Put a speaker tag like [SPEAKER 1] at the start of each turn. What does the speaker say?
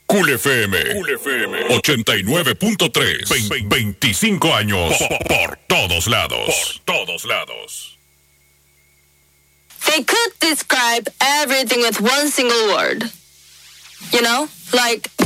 [SPEAKER 1] Cool FM. Cool FM 89.3. 25 años por todos lados. Por todos lados.
[SPEAKER 2] They could describe everything with one single word. You know? Like